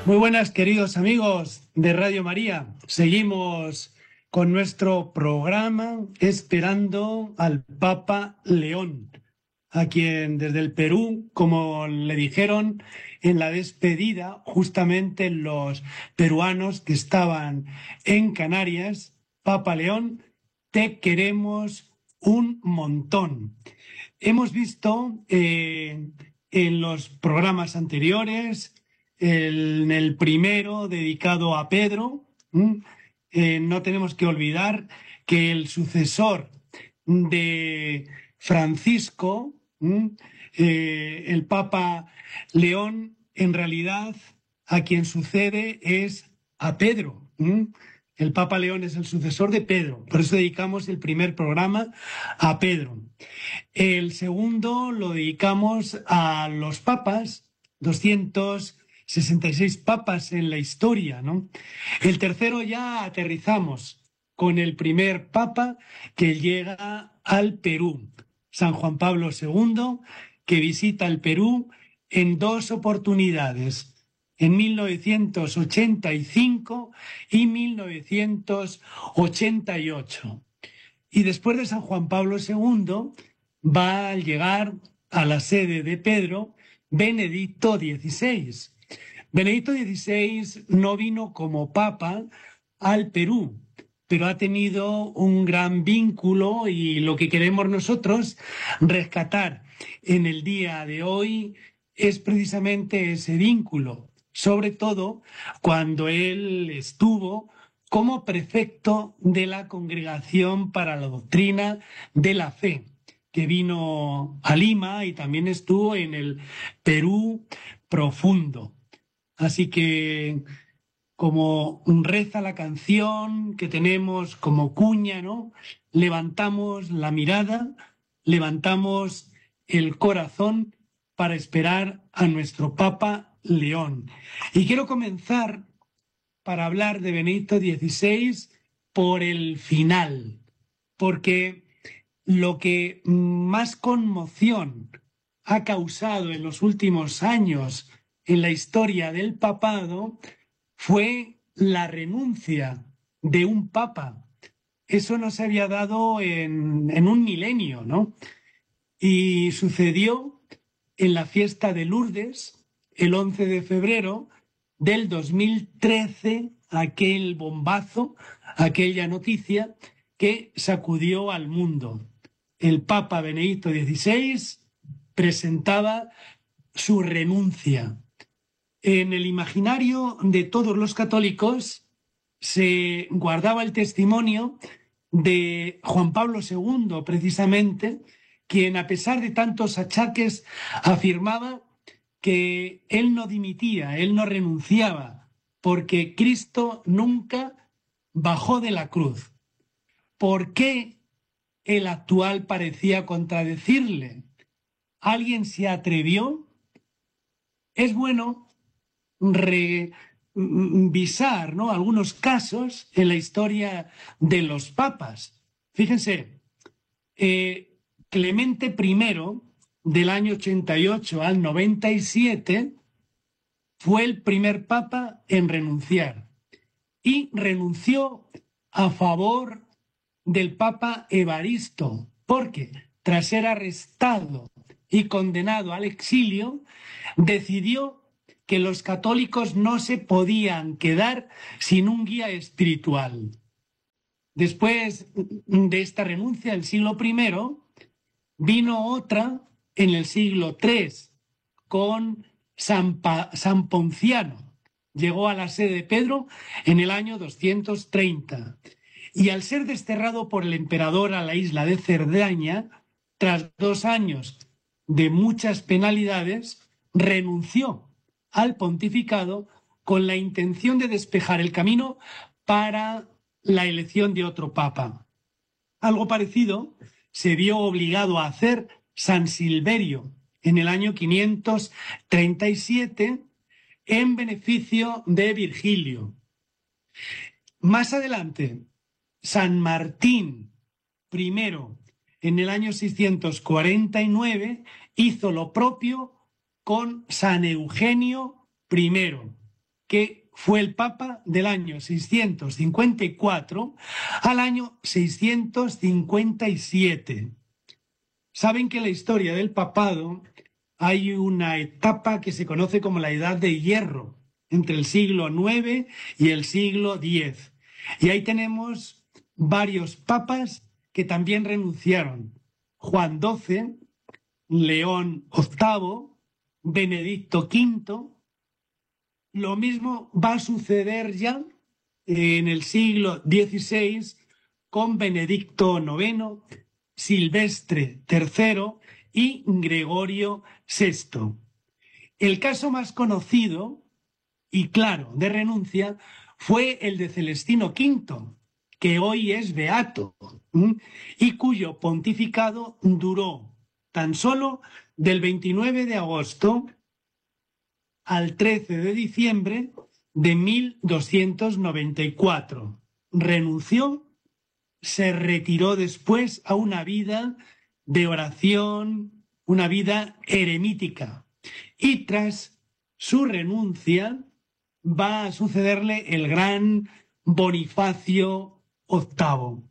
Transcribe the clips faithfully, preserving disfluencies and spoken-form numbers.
Muy buenas, queridos amigos de Radio María. Seguimos con nuestro programa esperando al Papa León, a quien desde el Perú, como le dijeron en la despedida, justamente los peruanos que estaban en Canarias: Papa León, te queremos un montón. Hemos visto eh, en los programas anteriores, en el primero dedicado a Pedro, ¿m? Eh, no tenemos que olvidar que el sucesor de Francisco, ¿m? Eh, el Papa León, en realidad a quien sucede es a Pedro. ¿m? El Papa León es el sucesor de Pedro, por eso dedicamos el primer programa a Pedro. El segundo lo dedicamos a los papas, doscientos sesenta y seis papas en la historia, ¿no? El tercero ya aterrizamos con el primer papa que llega al Perú, San Juan Pablo segundo, que visita el Perú en dos oportunidades, en mil novecientos ochenta y cinco y mil novecientos ochenta y ocho. Y después de San Juan Pablo segundo va a llegar a la sede de Pedro Benedicto dieciséis. Benedicto dieciséis no vino como papa al Perú, pero ha tenido un gran vínculo, y lo que queremos nosotros rescatar en el día de hoy es precisamente ese vínculo, sobre todo cuando él estuvo como prefecto de la Congregación para la Doctrina de la Fe, que vino a Lima y también estuvo en el Perú profundo. Así que, como reza la canción que tenemos como cuña, ¿no? Levantamos la mirada, levantamos el corazón para esperar a nuestro Papa León. Y quiero comenzar para hablar de Benedicto dieciséis por el final, porque lo que más conmoción ha causado en los últimos años en la historia del papado fue la renuncia de un papa. Eso no se había dado en, en un milenio, ¿no? Y sucedió en la fiesta de Lourdes, el once de febrero del dos mil trece, aquel bombazo, aquella noticia que sacudió al mundo. El Papa Benedicto dieciséis presentaba su renuncia. En el imaginario de todos los católicos se guardaba el testimonio de Juan Pablo segundo, precisamente, quien, a pesar de tantos achaques, afirmaba que él no dimitía, él no renunciaba, porque Cristo nunca bajó de la cruz. ¿Por qué el actual parecía contradecirle? ¿Alguien se atrevió? Es bueno revisar, ¿no?, algunos casos en la historia de los papas. Fíjense, eh, Clemente primero, del año ochenta y ocho al noventa y siete, fue el primer papa en renunciar, y renunció a favor del papa Evaristo, porque tras ser arrestado y condenado al exilio, decidió que los católicos no se podían quedar sin un guía espiritual. Después de esta renuncia del siglo primero, vino otra en el siglo tres con San, pa San Ponciano. Llegó a la sede de Pedro en el año doscientos treinta. Y al ser desterrado por el emperador a la isla de Cerdaña, tras dos años de muchas penalidades, renunció al pontificado con la intención de despejar el camino para la elección de otro papa. Algo parecido se vio obligado a hacer San Silverio en el año quinientos treinta y siete en beneficio de Virgilio. Más adelante, San Martín primero, en el año seiscientos cuarenta y nueve, hizo lo propio con San Eugenio primero, que fue el Papa del año seiscientos cincuenta y cuatro al año seiscientos cincuenta y siete. Saben que en la historia del papado hay una etapa que se conoce como la Edad de Hierro, entre el siglo nueve y el siglo diez. Y ahí tenemos varios papas que también renunciaron. Juan doce, León octavo, Benedicto quinto. Lo mismo va a suceder ya en el siglo dieciséis con Benedicto noveno, Silvestre tercero y Gregorio sexto. El caso más conocido y claro de renuncia fue el de Celestino quinto, que hoy es beato, ¿m? y cuyo pontificado duró tan solo del veintinueve de agosto al trece de diciembre de mil doscientos noventa y cuatro. Renunció, se retiró después a una vida de oración, una vida eremítica. Y tras su renuncia va a sucederle el gran Bonifacio octavo.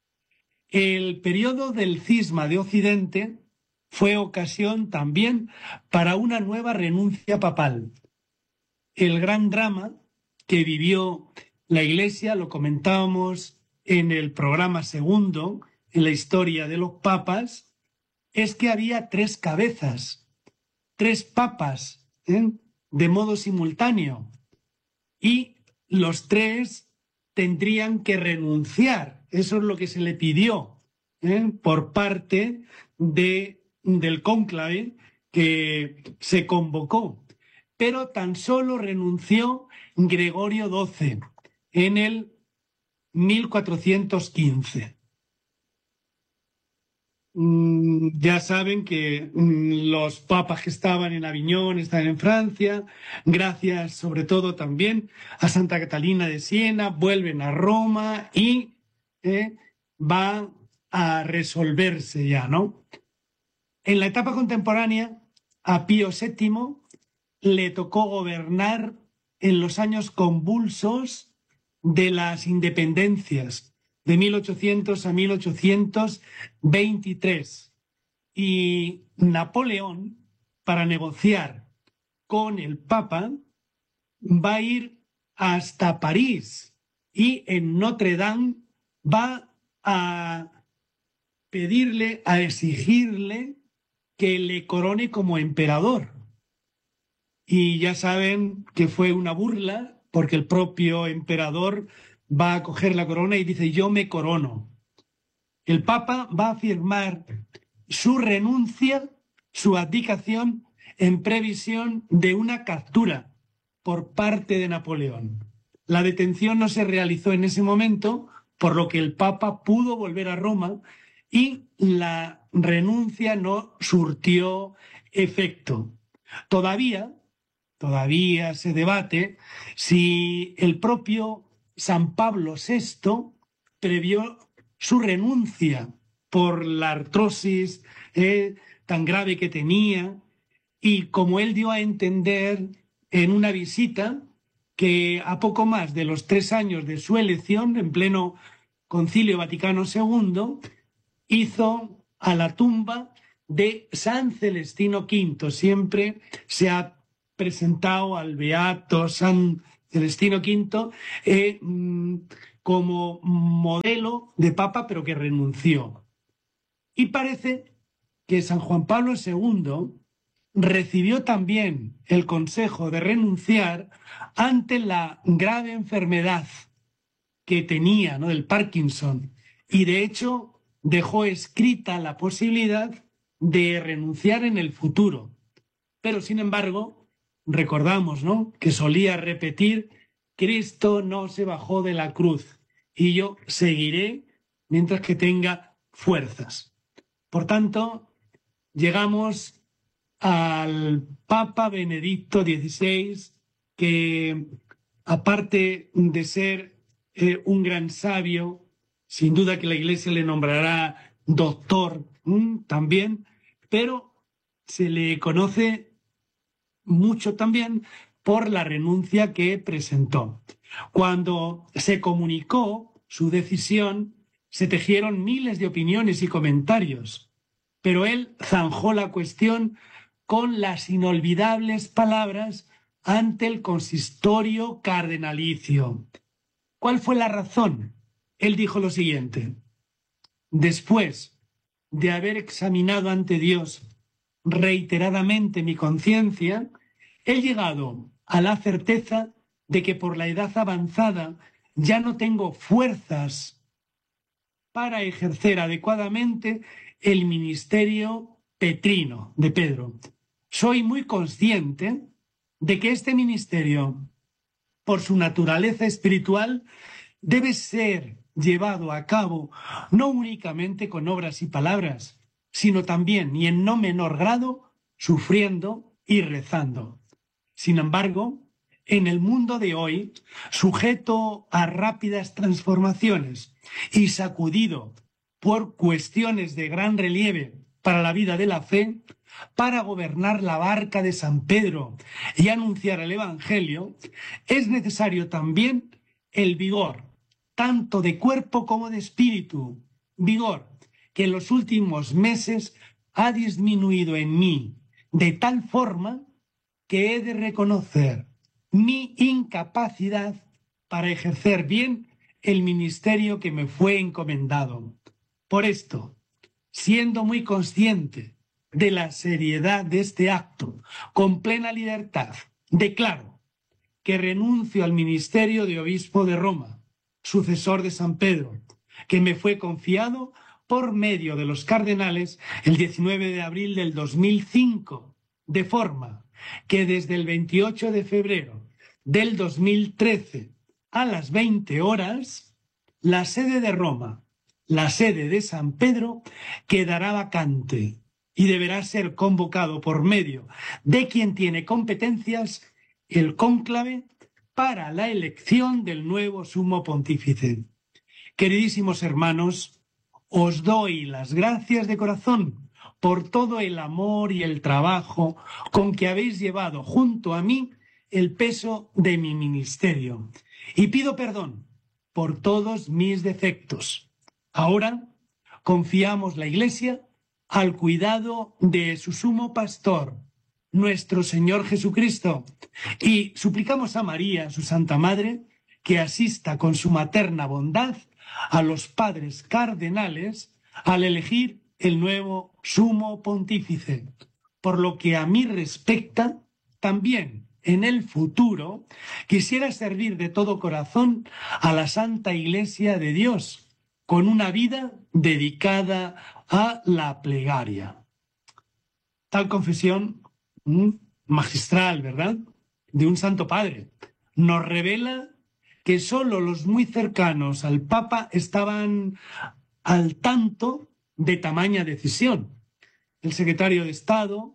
El periodo del cisma de Occidente fue ocasión también para una nueva renuncia papal. El gran drama que vivió la Iglesia, lo comentábamos en el programa segundo, en la historia de los papas, es que había tres cabezas, tres papas, ¿eh? de modo simultáneo, y los tres tendrían que renunciar. Eso es lo que se le pidió ¿eh? por parte de, del cónclave que se convocó. Pero tan solo renunció Gregorio doce en el mil cuatrocientos quince. Mm, ya saben que mm, los papas que estaban en Aviñón están en Francia, gracias sobre todo también a Santa Catalina de Siena, vuelven a Roma y eh, va a resolverse ya, ¿no? En la etapa contemporánea, a Pío séptimo le tocó gobernar en los años convulsos de las independencias, de mil ochocientos a mil ochocientos veintitrés. Y Napoleón, para negociar con el Papa, va a ir hasta París y en Notre Dame va a pedirle, a exigirle que le corone como emperador. Y ya saben que fue una burla porque el propio emperador va a coger la corona y dice: yo me corono. El Papa va a firmar su renuncia, su abdicación, en previsión de una captura por parte de Napoleón. La detención no se realizó en ese momento, por lo que el Papa pudo volver a Roma y la renuncia no surtió efecto. Todavía, todavía se debate si el propio San Pablo sexto previó su renuncia por la artrosis eh, tan grave que tenía, y como él dio a entender en una visita que a poco más de los tres años de su elección, en pleno Concilio Vaticano segundo, hizo a la tumba de San Celestino quinto. Siempre se ha presentado al beato San Celestino quinto eh, como modelo de papa, pero que renunció. Y parece que San Juan Pablo segundo recibió también el consejo de renunciar ante la grave enfermedad que tenía, ¿no?, del Parkinson, y de hecho dejó escrita la posibilidad de renunciar en el futuro. Pero sin embargo, recordamos, ¿no?, que solía repetir: Cristo no se bajó de la cruz y yo seguiré mientras que tenga fuerzas. Por tanto, llegamos al Papa Benedicto dieciséis, que aparte de ser eh, un gran sabio, sin duda que la Iglesia le nombrará doctor ¿m? también, pero se le conoce mucho también por la renuncia que presentó. Cuando se comunicó su decisión, se tejieron miles de opiniones y comentarios, pero él zanjó la cuestión con las inolvidables palabras ante el consistorio cardenalicio. ¿Cuál fue la razón? Él dijo lo siguiente: después de haber examinado ante Dios reiteradamente mi conciencia, he llegado a la certeza de que por la edad avanzada ya no tengo fuerzas para ejercer adecuadamente el ministerio petrino de Pedro. Soy muy consciente de que este ministerio, por su naturaleza espiritual, debe ser llevado a cabo no únicamente con obras y palabras, sino también, y en no menor grado, sufriendo y rezando. Sin embargo, en el mundo de hoy, sujeto a rápidas transformaciones y sacudido por cuestiones de gran relieve para la vida de la fe, para gobernar la barca de San Pedro y anunciar el Evangelio, es necesario también el vigor, tanto de cuerpo como de espíritu, vigor que en los últimos meses ha disminuido en mí de tal forma que he de reconocer mi incapacidad para ejercer bien el ministerio que me fue encomendado. Por esto, siendo muy consciente de la seriedad de este acto, con plena libertad, declaro que renuncio al ministerio de obispo de Roma, sucesor de San Pedro, que me fue confiado por medio de los cardenales el diecinueve de abril del dos mil cinco, de forma que desde el veintiocho de febrero del dos mil trece a las veinte horas, la sede de Roma, la sede de San Pedro, quedará vacante y deberá ser convocado por medio de quien tiene competencias el cónclave para la elección del nuevo sumo pontífice. Queridísimos hermanos, os doy las gracias de corazón por todo el amor y el trabajo con que habéis llevado junto a mí el peso de mi ministerio. Y pido perdón por todos mis defectos. Ahora confiamos la Iglesia al cuidado de su sumo pastor, nuestro Señor Jesucristo, y suplicamos a María, su Santa Madre, que asista con su materna bondad a los padres cardenales al elegir el nuevo sumo pontífice. Por lo que a mí respecta, también en el futuro quisiera servir de todo corazón a la Santa Iglesia de Dios, con una vida dedicada a la plegaria. Tal confesión magistral, ¿verdad?, de un Santo Padre, nos revela que solo los muy cercanos al Papa estaban al tanto de tamaña decisión. El secretario de Estado,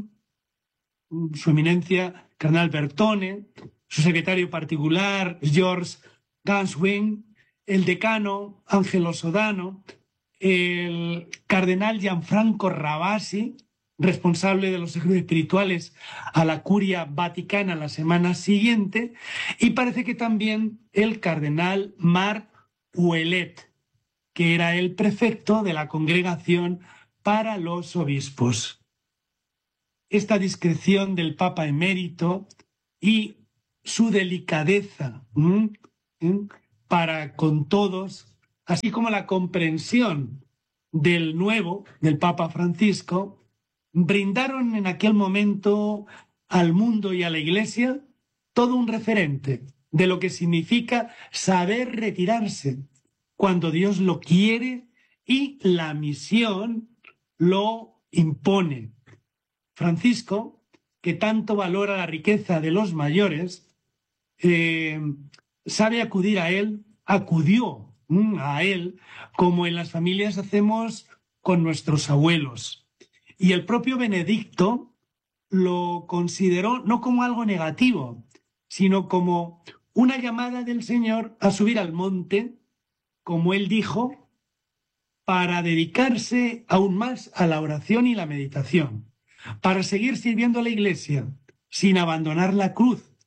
su eminencia, cardenal Bertone, su secretario particular, George Ganswin, el decano, Angelo Sodano, el cardenal Gianfranco Ravasi, responsable de los ejercicios espirituales a la Curia Vaticana la semana siguiente, y parece que también el cardenal Marc Ouellet, que era el prefecto de la Congregación para los Obispos. Esta discreción del Papa emérito y su delicadeza ¿m? ¿m? para con todos, así como la comprensión del nuevo, del Papa Francisco, brindaron en aquel momento al mundo y a la Iglesia todo un referente de lo que significa saber retirarse cuando Dios lo quiere y la misión lo impone. Francisco, que tanto valora la riqueza de los mayores, eh, sabe acudir a él, acudió mm, a él, como en las familias hacemos con nuestros abuelos. Y el propio Benedicto lo consideró no como algo negativo, sino como una llamada del Señor a subir al monte, como él dijo, para dedicarse aún más a la oración y la meditación, para seguir sirviendo a la Iglesia sin abandonar la cruz,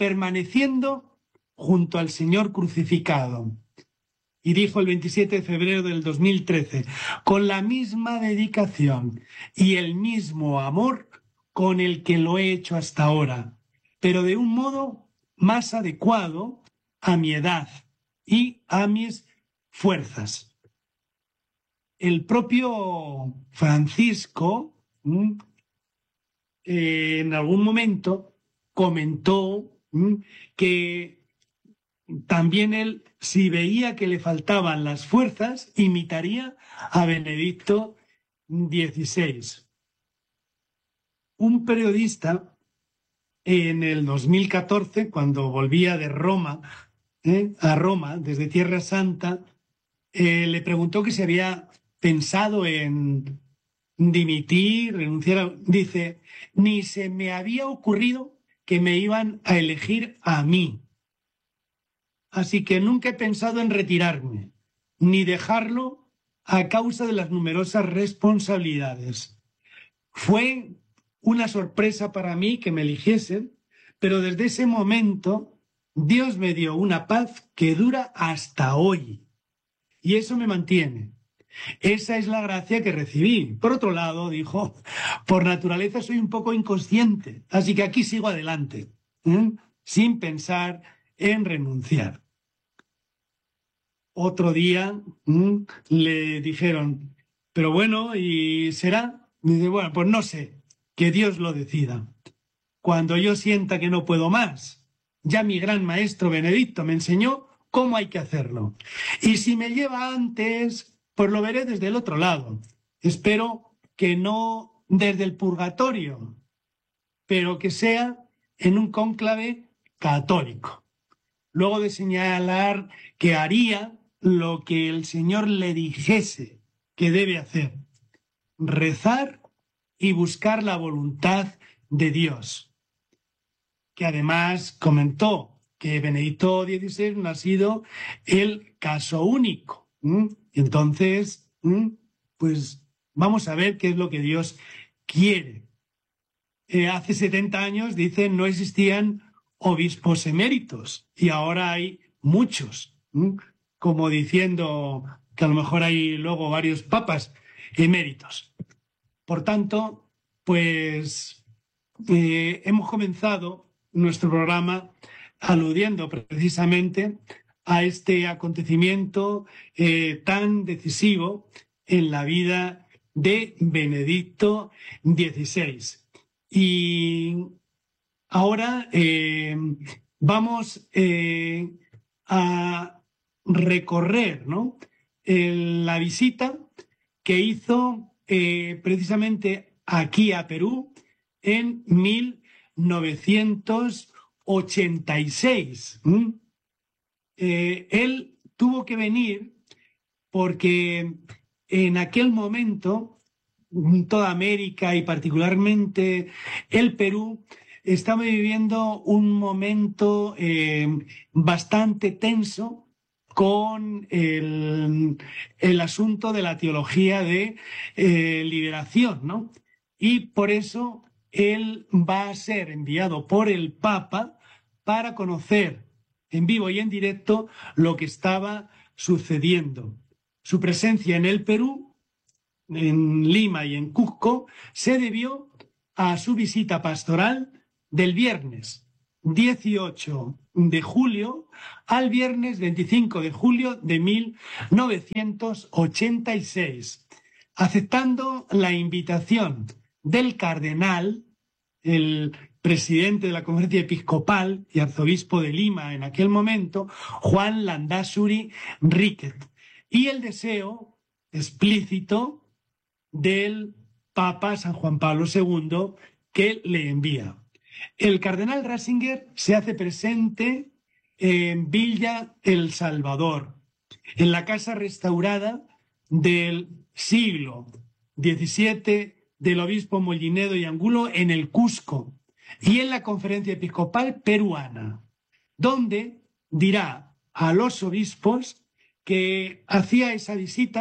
permaneciendo junto al Señor crucificado. Y dijo el veintisiete de febrero del dos mil trece, con la misma dedicación y el mismo amor con el que lo he hecho hasta ahora, pero de un modo más adecuado a mi edad y a mis fuerzas. El propio Francisco ¿m? Eh, en algún momento comentó ¿m? que también él, si veía que le faltaban las fuerzas, imitaría a Benedicto dieciséis. Un periodista en el dos mil catorce, cuando volvía de Roma, ¿eh? a Roma, desde Tierra Santa, eh, le preguntó que si había pensado en dimitir, renunciar. A... Dice, ni se me había ocurrido que me iban a elegir a mí. Así que nunca he pensado en retirarme, ni dejarlo a causa de las numerosas responsabilidades. Fue una sorpresa para mí que me eligiesen, pero desde ese momento Dios me dio una paz que dura hasta hoy. Y eso me mantiene. Esa es la gracia que recibí. Por otro lado, dijo, por naturaleza soy un poco inconsciente, así que aquí sigo adelante, ¿eh? sin pensar en renunciar. Otro día ¿m? le dijeron, pero bueno, ¿y será? Y dice, bueno, pues no sé, que Dios lo decida. Cuando yo sienta que no puedo más, ya mi gran maestro Benedicto me enseñó cómo hay que hacerlo. Y si me lleva antes, pues lo veré desde el otro lado. Espero que no desde el purgatorio, pero que sea en un cónclave católico. Luego de señalar que haría lo que el Señor le dijese que debe hacer, rezar y buscar la voluntad de Dios. Que además comentó que Benedicto dieciséis no ha sido el caso único. ¿Mm? Entonces, ¿mm? pues vamos a ver qué es lo que Dios quiere. Eh, hace setenta años, dicen, no existían obispos eméritos y ahora hay muchos. ¿Mm? Como diciendo que a lo mejor hay luego varios papas eméritos. Por tanto, pues eh, hemos comenzado nuestro programa aludiendo precisamente a este acontecimiento eh, tan decisivo en la vida de Benedicto dieciséis. Y ahora eh, vamos eh, a recorrer ¿no? El, la visita que hizo eh, precisamente aquí a Perú en mil novecientos ochenta y seis. ¿Mm? Eh, él tuvo que venir porque en aquel momento toda América y particularmente el Perú estaba viviendo un momento eh, bastante tenso con el, el asunto de la teología de eh, liberación, ¿no? Y por eso él va a ser enviado por el Papa para conocer en vivo y en directo lo que estaba sucediendo. Su presencia en el Perú, en Lima y en Cusco, se debió a su visita pastoral del viernes dieciocho de julio al viernes veinticinco de julio de mil novecientos ochenta y seis, aceptando la invitación del cardenal, el presidente de la Conferencia Episcopal y arzobispo de Lima en aquel momento, Juan Landázuri Riquet, y el deseo explícito del Papa San Juan Pablo segundo que le envía. El cardenal Ratzinger se hace presente en Villa El Salvador, en la casa restaurada del siglo diecisiete del obispo Mollinedo y Angulo en el Cusco y en la Conferencia Episcopal Peruana, donde dirá a los obispos que hacía esa visita